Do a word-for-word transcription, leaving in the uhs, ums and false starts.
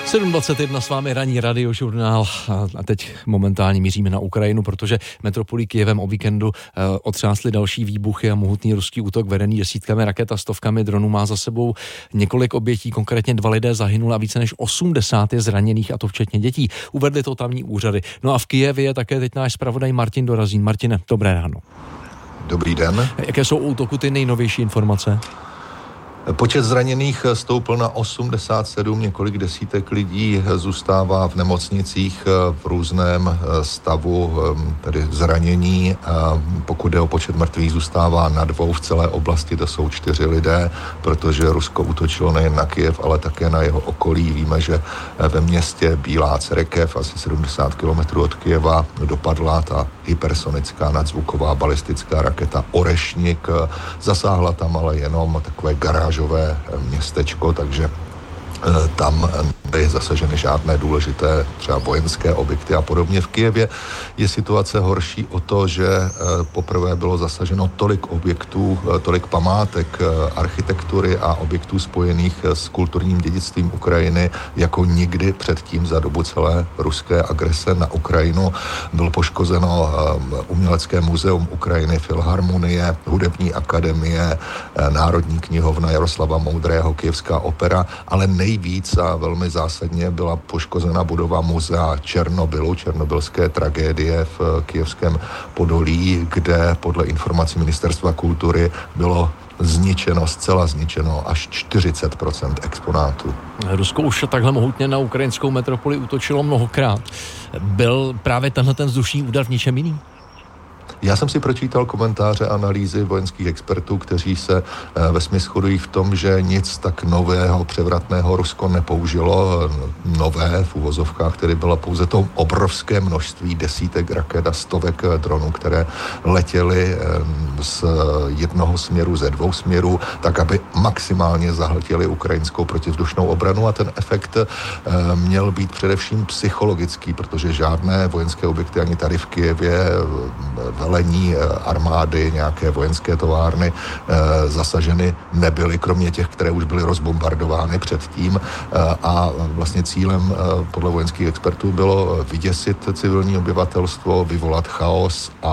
sedm dvacet jedna s vámi ranní radiožurnál a teď momentálně míříme na Ukrajinu, protože metropolí Kyjevem o víkendu otřásly další výbuchy a mohutný ruský útok vedený desítkami raket a stovkami dronů má za sebou několik obětí, konkrétně dva lidé zahynuli a více než osmdesát je zraněných, a to včetně dětí. Uvedly to tamní úřady. No a v Kyjevě je také teď náš zpravodaj Martin Dorazín. Martine, dobré ráno. Dobrý den. Jaké jsou u útoku ty nejnovější informace? Počet zraněných stoupl na osmdesát sedm, několik desítek lidí zůstává v nemocnicích v různém stavu, tedy zranění. Pokud jde o počet mrtvých, zůstává na dvou v celé oblasti, to jsou čtyři lidé, protože Rusko útočilo nejen na Kyjev, ale také na jeho okolí. Víme, že ve městě Bílá Cerekev, asi sedmdesát kilometrů od Kyjeva, dopadla ta hypersonická nadzvuková balistická raketa Orešnik. Zasáhla tam ale jenom takové garážové městečko, takže tam nebyly zasaženy žádné důležité třeba vojenské objekty a podobně. V Kyjevě je situace horší o to, že poprvé bylo zasaženo tolik objektů, tolik památek architektury a objektů spojených s kulturním dědictvím Ukrajiny jako nikdy předtím za dobu celé ruské agrese na Ukrajinu. Bylo poškozeno Umělecké muzeum Ukrajiny, Filharmonie, Hudební akademie, Národní knihovna Jaroslava Moudrého, Kyjevská opera, ale nejvíc a velmi zásadně byla poškozena budova muzea Černobylu, černobylské tragédie v kyjevském Podolí, kde podle informací Ministerstva kultury bylo zničeno, zcela zničeno až čtyřicet procent exponátů. Rusko už takhle mohutně na ukrajinskou metropoli útočilo mnohokrát. Byl právě tenhle ten vzdušný úder v něčem jiným? Já jsem si pročítal komentáře a analýzy vojenských expertů, kteří se vesměs shodují v tom, že nic tak nového, převratného Rusko nepoužilo. Nové v uvozovkách, tedy bylo pouze to obrovské množství desítek raket a stovek dronů, které letěly z jednoho směru, ze dvou směrů, tak aby maximálně zahltili ukrajinskou protivzdušnou obranu, a ten efekt měl být především psychologický, protože žádné vojenské objekty ani tady v Kyjevě, velení armády, nějaké vojenské továrny e, zasaženy nebyly, kromě těch, které už byly rozbombardovány předtím. E, a vlastně cílem e, podle vojenských expertů bylo vyděsit civilní obyvatelstvo, vyvolat chaos a